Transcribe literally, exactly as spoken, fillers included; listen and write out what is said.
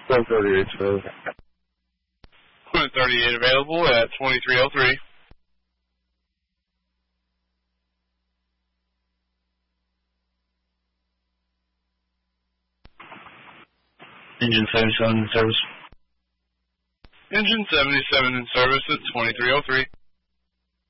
Point thirty-eight available. Point thirty-eight available at twenty-three oh three. Engine seventy-seven in service. Engine seventy-seven in service at twenty-three oh three.